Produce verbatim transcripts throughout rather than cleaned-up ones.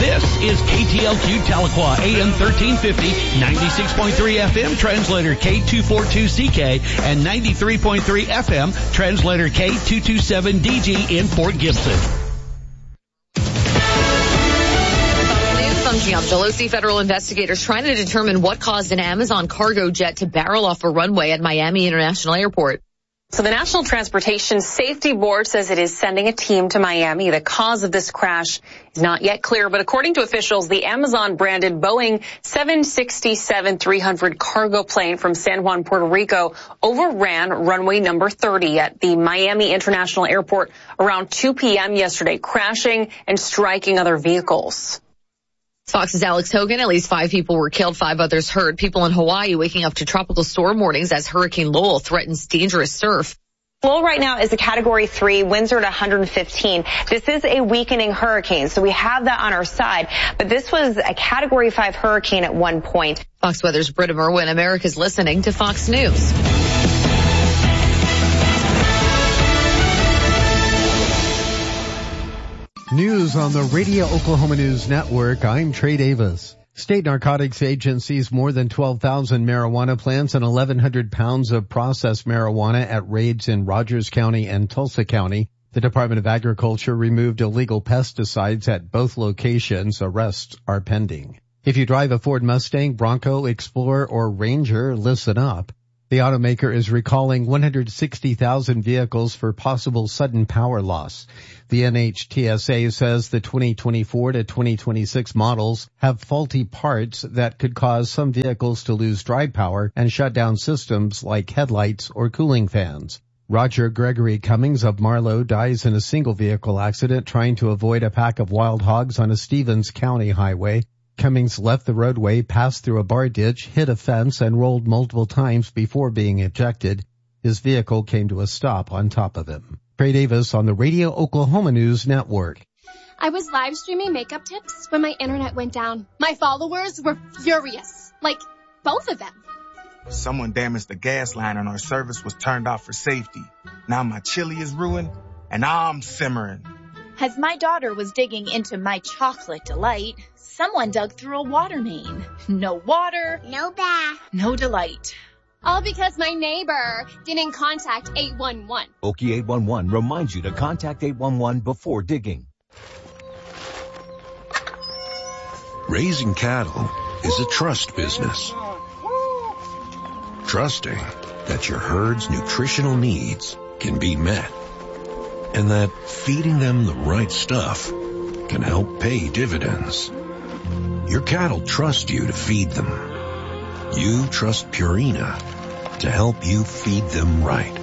This is K T L Q Tahlequah, A M thirteen fifty, ninety-six point three F M, translator K two forty-two C K, and ninety-three point three F M, translator K two twenty-seven D G in Fort Gibson. I'm Giam Gelosi. Federal investigators trying to determine what caused an Amazon cargo jet to barrel off a runway at Miami International Airport. So the National Transportation Safety Board says it is sending a team to Miami. The cause of this crash is not yet clear, but according to officials, the Amazon-branded Boeing seven sixty-seven three hundred cargo plane from San Juan, Puerto Rico, overran runway number thirty at the Miami International Airport around two p.m. yesterday, crashing and striking other vehicles. Fox's Alex Hogan. At least five people were killed, five others hurt. People in Hawaii waking up to tropical storm warnings as Hurricane Lowell threatens dangerous surf. Lowell right now is a category three, winds are at one hundred fifteen. This is a weakening hurricane, so we have that on our side. But this was a category five hurricane at one point. Fox Weather's Britta Merwin. America's listening to Fox News. News on the Radio Oklahoma News Network. I'm Trey Davis. State narcotics agencies more than twelve thousand marijuana plants and eleven hundred pounds of processed marijuana at raids in Rogers County and Tulsa County. The Department of Agriculture removed illegal pesticides at both locations. Arrests are pending. If you drive a Ford Mustang, Bronco, Explorer, or Ranger, listen up. The automaker is recalling one hundred sixty thousand vehicles for possible sudden power loss. The N H T S A says the twenty twenty-four to twenty twenty-six models have faulty parts that could cause some vehicles to lose drive power and shut down systems like headlights or cooling fans. Roger Gregory Cummings of Marlow dies in a single vehicle accident trying to avoid a pack of wild hogs on a Stevens County highway. Cummings left the roadway, passed through a bar ditch, hit a fence, and rolled multiple times before being ejected. His vehicle came to a stop on top of him. Trey Davis on the Radio Oklahoma News Network. I was live streaming makeup tips when my internet went down. My followers were furious. Like, both of them. Someone damaged the gas line and our service was turned off for safety. Now my chili is ruined and I'm simmering. As my daughter was digging into my chocolate delight, someone dug through a water main. No water. No bath. No delight. All because my neighbor didn't contact eight one one. Okie eight one one reminds you to contact eight one one before digging. Raising cattle is a trust business. Trusting that your herd's nutritional needs can be met. And that feeding them the right stuff can help pay dividends. Your cattle trust you to feed them. You trust Purina to help you feed them right.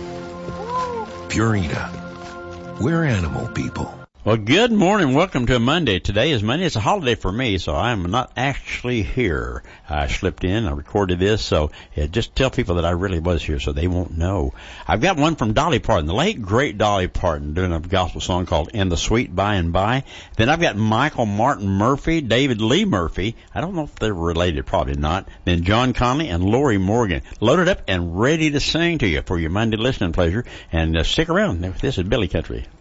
Purina. We're animal people. Well, good morning. Welcome to a Monday. Today is Monday. It's a holiday for me, so I'm not actually here. I slipped in. I recorded this, so yeah, just tell people that I really was here so they won't know. I've got one from Dolly Parton, the late, great Dolly Parton, doing a gospel song called In the Sweet By and By. Then I've got Michael Martin Murphey, David Lee Murphy. I don't know if they're related, probably not. Then John Conley and Lori Morgan, loaded up and ready to sing to you for your Monday listening pleasure. And uh, stick around. This is Billy Country.